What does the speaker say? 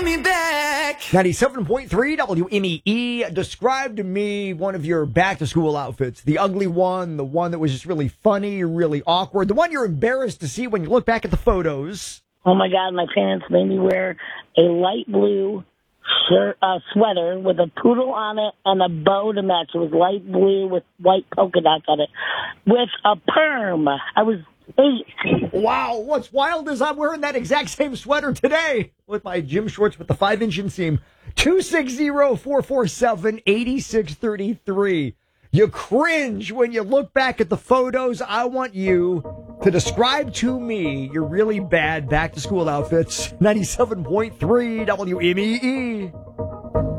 me back. 97.3 WMEE. Describe to me one of your back-to-school outfits. The ugly one, the one that was just really funny, really awkward, the one you're embarrassed to see when you look back at the photos. Oh my God, my parents made me wear a light blue sweater with a poodle on it and a bow to match. It was light blue with white polka dots on it with a perm. I was 8. Wow, what's wild is I'm wearing that exact same sweater today with my gym shorts with the 5-inch inseam. 260-447-8633. You cringe when you look back at the photos. I want you to describe to me your really bad back-to-school outfits. 97.3 WMEE.